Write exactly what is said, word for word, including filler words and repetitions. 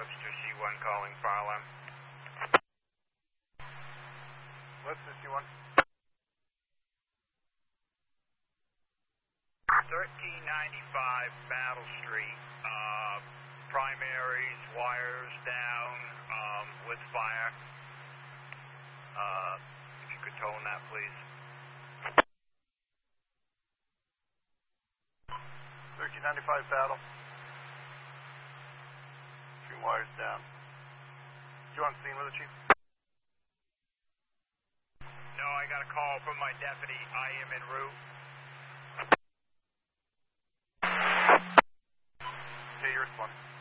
Webster C one calling fire alarm. Webster C one. thirteen ninety-five Battle Street. Uh, primaries, wires down, um, with fire. Uh, if you could tone that, please. thirteen ninety-five Battle. Three wires down. You on scene with the chief? No, I got a call from my deputy. I am en route. Okay, you're responding.